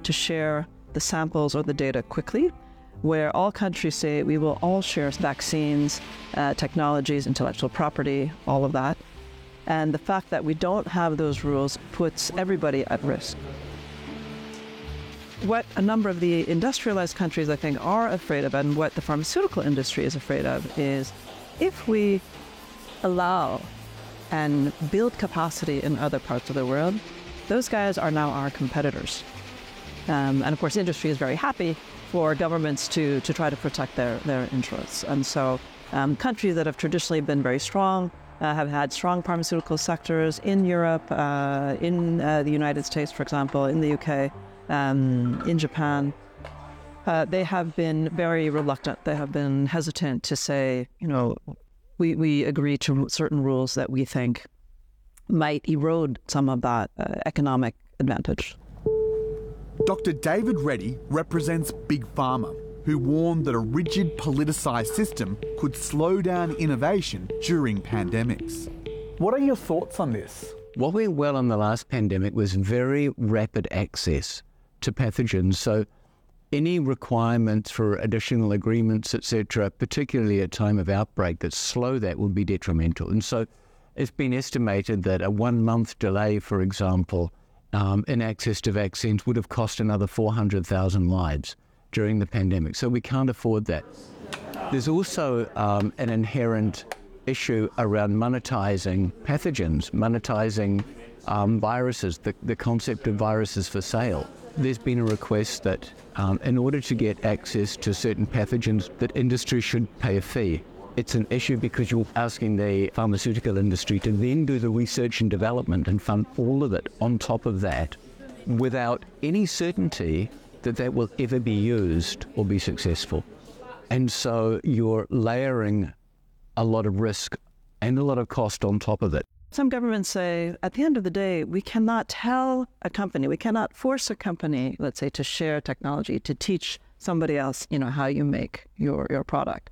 to share the samples or the data quickly, where all countries say we will all share vaccines, technologies, intellectual property, all of that. And the fact that we don't have those rules puts everybody at risk. What a number of the industrialized countries, I think, are afraid of, and what the pharmaceutical industry is afraid of, is if we allow and build capacity in other parts of the world, those guys are now our competitors. And of course, industry is very happy for governments to try to protect their interests. And so countries that have traditionally been very strong, have had strong pharmaceutical sectors in Europe, in the United States, for example, in the UK, in Japan, they have been very reluctant. They have been hesitant to say, we agree to certain rules that we think might erode some of that economic advantage. Dr. David Reddy represents Big Pharma, who warned that a rigid, politicised system could slow down innovation during pandemics. What are your thoughts on this? What went well in the last pandemic was very rapid access to pathogens. So any requirements for additional agreements, etc., particularly at time of outbreak, that slow that would be detrimental. And so it's been estimated that a 1 month delay, for example, in access to vaccines would have cost another 400,000 lives during the pandemic. So we can't afford that. There's also an inherent issue around monetising pathogens, monetising viruses, the concept of viruses for sale. There's been a request that in order to get access to certain pathogens, that industry should pay a fee. It's an issue because you're asking the pharmaceutical industry to then do the research and development and fund all of it on top of that without any certainty that that will ever be used or be successful. And so you're layering a lot of risk and a lot of cost on top of it. Some governments say, at the end of the day, we cannot tell a company, we cannot force a company, let's say, to share technology, to teach somebody else, how you make your product.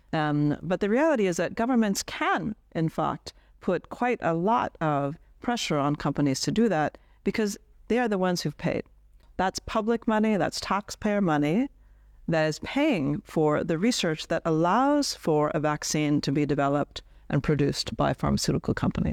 But the reality is that governments can, in fact, put quite a lot of pressure on companies to do that because they are the ones who've paid. That's public money, that's taxpayer money that is paying for the research that allows for a vaccine to be developed and produced by a pharmaceutical company.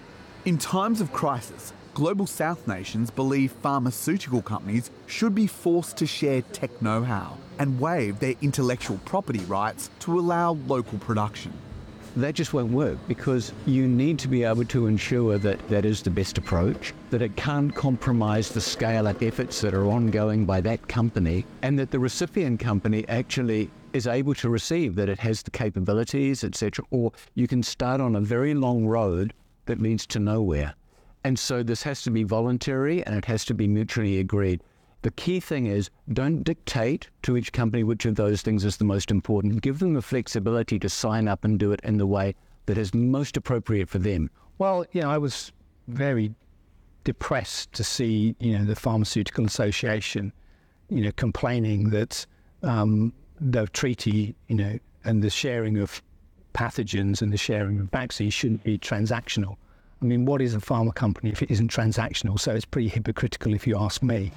In times of crisis, Global South nations believe pharmaceutical companies should be forced to share tech know-how and waive their intellectual property rights to allow local production. That just won't work because you need to be able to ensure that that is the best approach, that it can't compromise the scale-up efforts that are ongoing by that company, and that the recipient company actually is able to receive, that it has the capabilities, etc. Or you can start on a very long road that leads to nowhere. And so this has to be voluntary and it has to be mutually agreed. The key thing is don't dictate to each company which of those things is the most important. Give them the flexibility to sign up and do it in the way that is most appropriate for them. Well, I was very depressed to see, the Pharmaceutical Association, complaining that the treaty, and the sharing of pathogens and the sharing of vaccines shouldn't be transactional. I mean, what is a pharma company if it isn't transactional? So it's pretty hypocritical if you ask me.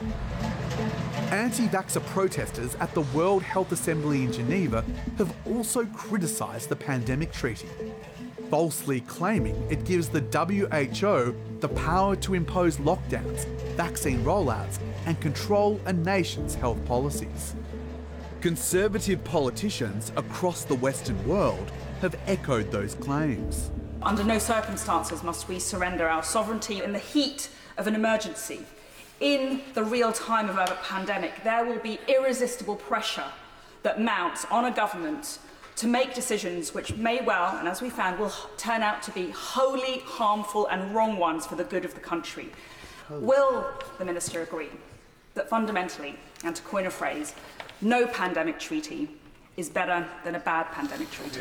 Anti-vaxxer protesters at the World Health Assembly in Geneva have also criticised the pandemic treaty, falsely claiming it gives the WHO the power to impose lockdowns, vaccine rollouts, and control a nation's health policies. Conservative politicians across the Western world have echoed those claims. Under no circumstances must we surrender our sovereignty in the heat of an emergency. In the real time of a pandemic, there will be irresistible pressure that mounts on a government to make decisions which may well, and as we found, will turn out to be wholly harmful and wrong ones for the good of the country. Will the Minister agree that fundamentally, and to coin a phrase, no pandemic treaty is better than a bad pandemic treaty?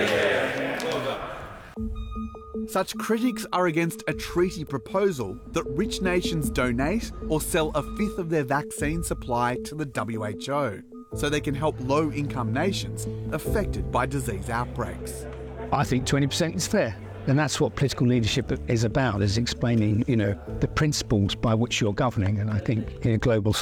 Such critics are against a treaty proposal that rich nations donate or sell a fifth of their vaccine supply to the WHO, so they can help low-income nations affected by disease outbreaks. I think 20% is fair. And that's what political leadership is about, is explaining, the principles by which you're governing. And I think Global